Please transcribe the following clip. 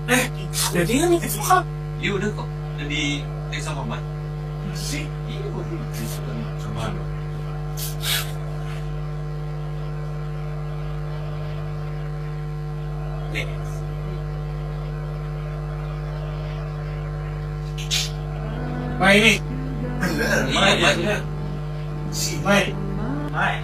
Jadi kan itu kan Iya udah kok. Jadi sama Mat. sih. Iya kok sama lo. Nih. Mai ini. Iya, Mat. Si Mai. Mai.